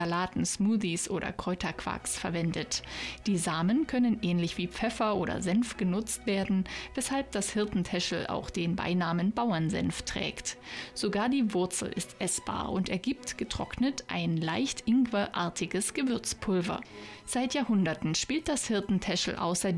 Salaten, Smoothies oder Kräuterquarks verwendet. Die Samen können ähnlich wie Pfeffer oder Senf genutzt werden, weshalb das Hirtentäschel auch den Beinamen Bauernsenf trägt. Sogar die Wurzel ist essbar und ergibt getrocknet ein leicht ingwerartiges Gewürzpulver. Seit Jahrhunderten spielt das Hirtentäschel außerdem